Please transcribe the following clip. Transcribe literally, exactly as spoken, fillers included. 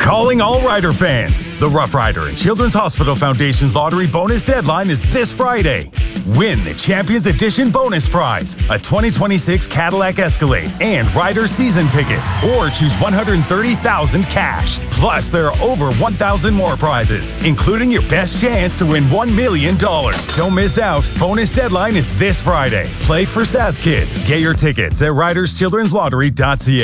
Calling all Rider fans. The Rough Rider and Children's Hospital Foundation's lottery bonus deadline is this Friday. Win the Champions Edition bonus prize, a twenty twenty-six Cadillac Escalade and Rider season tickets, or choose one hundred thirty thousand dollars cash. Plus, there are over one thousand more prizes, including your best chance to win one million dollars. Don't miss out. Bonus deadline is this Friday. Play for S A S Kids. Get your tickets at riders children's lottery dot c a.